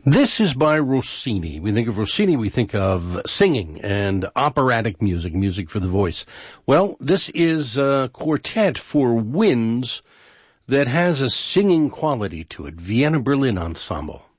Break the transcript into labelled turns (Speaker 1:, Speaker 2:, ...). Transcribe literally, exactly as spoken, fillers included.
Speaker 1: This is by Rossini. We think of Rossini, we think of singing and operatic music, music for the voice. Well, this is a quartet for winds that has a singing quality to it. Vienna Berlin Ensemble.